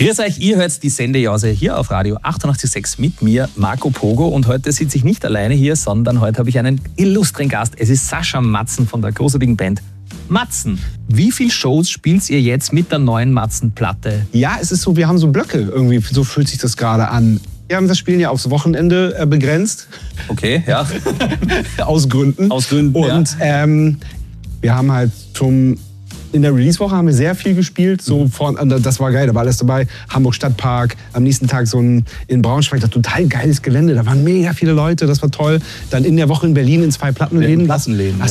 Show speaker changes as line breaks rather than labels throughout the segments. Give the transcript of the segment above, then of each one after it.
Grüß euch, ihr hört die Sendejause hier auf Radio 88.6 mit mir, Marco Pogo. Und heute sitze ich nicht alleine hier, sondern heute habe ich einen illustren Gast. Es ist Sascha Matzen von der großartigen Band Matzen. Wie viele Shows spielt ihr jetzt mit der neuen Matzen-Platte?
Ja, es ist so, wir haben so Blöcke irgendwie, so fühlt sich das gerade an. Wir haben das Spielen ja aufs Wochenende begrenzt.
Okay, ja.
Aus Gründen.
Aus Gründen,
und wir haben halt in der Release-Woche haben wir sehr viel gespielt. So das war geil, da war alles dabei. Hamburg Stadtpark, am nächsten Tag in Braunschweig, das total geiles Gelände. Da waren mega viele Leute, das war toll. Dann in der Woche in Berlin in 2 Plattenläden. Das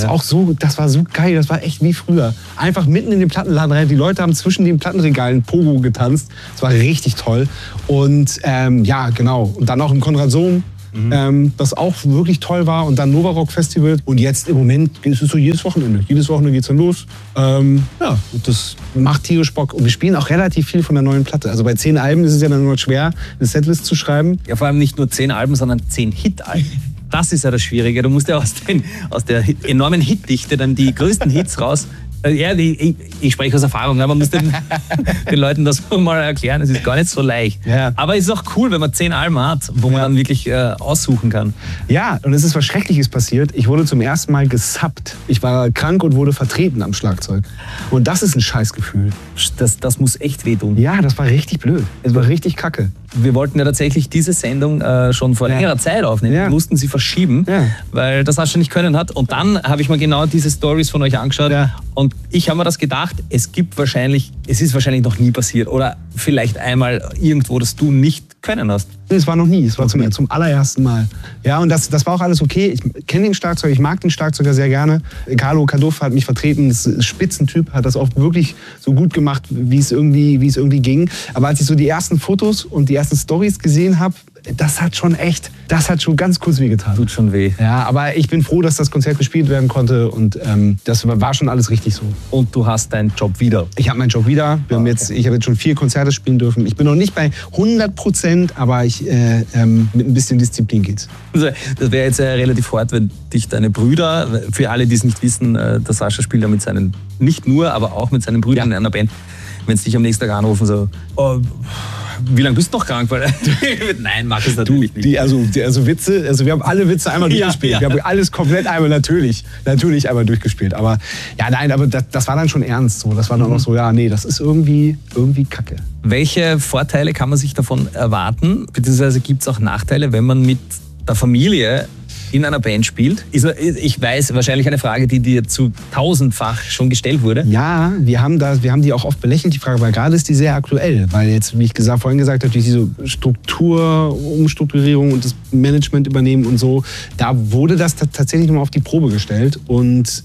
war so geil, das war echt wie früher. Einfach mitten in den Plattenladen rein. Die Leute haben zwischen den Plattenregalen Pogo getanzt. Das war richtig toll. Und ja, genau. Und dann auch im Konrad Sohm. Das auch wirklich toll war. Und dann Nova Rock Festival. Und jetzt im Moment ist es so jedes Wochenende. Jedes Wochenende geht's dann los. Ja, und das macht tierisch Bock. Und wir spielen auch relativ viel von der neuen Platte. Also bei 10 Alben ist es ja dann nur schwer, eine Setlist zu schreiben.
Ja, vor allem nicht nur 10 Alben, sondern 10 Hit-Alben. Das ist ja das Schwierige. Du musst ja aus der enormen Hitdichte dann die größten Hits raus. Ja, ich spreche aus Erfahrung, man muss den Leuten das mal erklären, es ist gar nicht so leicht. Ja. Aber es ist auch cool, wenn man 10 Alben hat, wo man dann wirklich aussuchen kann.
Ja, und es ist was Schreckliches passiert. Ich wurde zum ersten Mal gesubbt. Ich war krank und wurde vertreten am Schlagzeug. Und das ist ein Scheißgefühl.
Das muss echt wehtun.
Ja, das war richtig blöd. Es war richtig kacke.
Wir wollten ja tatsächlich diese Sendung schon vor längerer Zeit aufnehmen. Wir mussten sie verschieben, weil das Sascha nicht können hat. Und dann habe ich mir genau diese Stories von euch angeschaut. Ja. Und ich habe mir das gedacht, es ist wahrscheinlich noch nie passiert. Oder vielleicht einmal irgendwo, dass du nicht können hast.
Es war noch nie, es war zum allerersten Mal. Ja, und das war auch alles okay. Ich kenne den Schlagzeuger, ich mag den Schlagzeuger sehr gerne. Carlo Kaduff hat mich vertreten, das ist ein Spitzentyp, hat das auch wirklich so gut gemacht, wie es irgendwie ging. Aber als ich so die ersten Fotos und die ersten Stories gesehen habe, das hat schon ganz kurz wehgetan.
Tut schon weh.
Ja, aber ich bin froh, dass das Konzert gespielt werden konnte und das war schon alles richtig so.
Und du hast deinen Job wieder?
Ich habe meinen Job wieder. Ich habe jetzt schon 4 Konzerte spielen dürfen. Ich bin noch nicht bei 100%, aber mit ein bisschen Disziplin geht's.
Also, das wäre jetzt relativ hart, wenn dich deine Brüder, für alle, die es nicht wissen, der Sascha spielt ja mit seinen, nicht nur, aber auch mit seinen Brüdern in einer Band, wenn sie dich am nächsten Tag anrufen, so, wie lange bist du noch krank? Nein, mag es natürlich nicht.
Witze, wir haben alle Witze einmal durchgespielt. Wir haben alles komplett einmal natürlich einmal durchgespielt. Aber ja, nein, aber das war dann schon ernst. So. Das war dann auch so, ja, nee, das ist irgendwie Kacke.
Welche Vorteile kann man sich davon erwarten? Beziehungsweise gibt es auch Nachteile, wenn man mit der Familie in einer Band spielt? Ich weiß, wahrscheinlich eine Frage, die dir zu 1000-fach schon gestellt wurde.
Ja, wir haben die auch oft belächelt, die Frage, weil gerade ist die sehr aktuell. Weil jetzt, wie ich vorhin gesagt habe, durch diese Umstrukturierung und das Management übernehmen und so, da wurde das tatsächlich nochmal auf die Probe gestellt. Und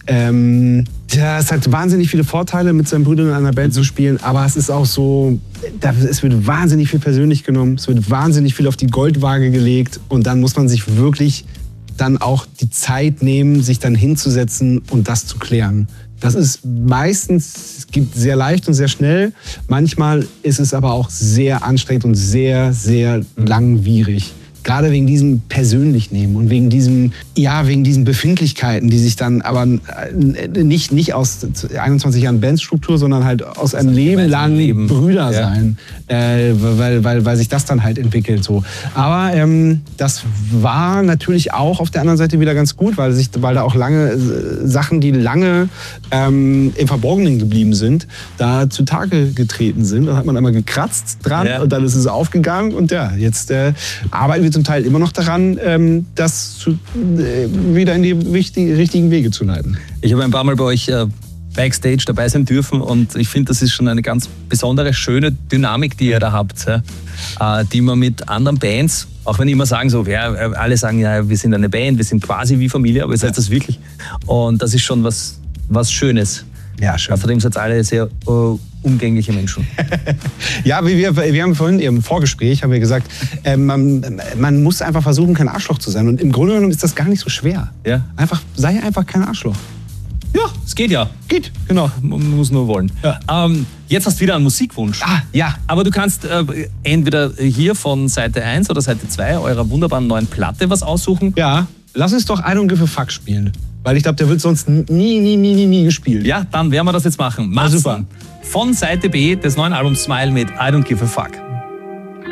das hat wahnsinnig viele Vorteile, mit seinen Brüdern in einer Band zu spielen, aber es ist auch so, es wird wahnsinnig viel persönlich genommen, es wird wahnsinnig viel auf die Goldwaage gelegt und dann muss man sich wirklich dann auch die Zeit nehmen, sich dann hinzusetzen und das zu klären. Das ist meistens, es geht sehr leicht und sehr schnell. Manchmal ist es aber auch sehr anstrengend und sehr, sehr langwierig. Gerade wegen diesem persönlich nehmen und wegen diesen Befindlichkeiten, die sich dann aber nicht aus 21 Jahren Bandstruktur, sondern halt aus einem Leben lang Brüder sein, weil sich das dann halt entwickelt. So. Aber das war natürlich auch auf der anderen Seite wieder ganz gut, weil da auch lange Sachen, die lange im Verborgenen geblieben sind, da zutage getreten sind. Da hat man einmal gekratzt dran und dann ist es aufgegangen und jetzt arbeiten wir zum Teil immer noch daran, das wieder in die richtigen Wege zu leiten.
Ich habe ein paar Mal bei euch Backstage dabei sein dürfen und ich finde, das ist schon eine ganz besondere, schöne Dynamik, die ihr da habt, die man mit anderen Bands, auch wenn immer sagen, alle sagen, ja, wir sind eine Band, wir sind quasi wie Familie, aber ihr seid das wirklich. Und das ist schon was Schönes.
Ja, schön.
Außerdem seid ihr alle sehr umgängliche Menschen.
Ja, wir haben vorhin im Vorgespräch haben wir gesagt, man muss einfach versuchen, kein Arschloch zu sein. Und im Grunde genommen ist das gar nicht so schwer. Ja. Sei einfach kein Arschloch.
Ja, es geht ja.
Geht, genau.
Man muss nur wollen. Ja. Jetzt hast du wieder einen Musikwunsch.
Ja.
Aber du kannst entweder hier von Seite 1 oder Seite 2 eurer wunderbaren neuen Platte was aussuchen.
Ja, lass uns doch I Don't Give a Fuck spielen. Weil ich glaube, der wird sonst nie gespielt.
Ja, dann werden wir das jetzt machen. Matzen
super.
von Seite B des neuen Albums Smile mit I Don't Give a Fuck.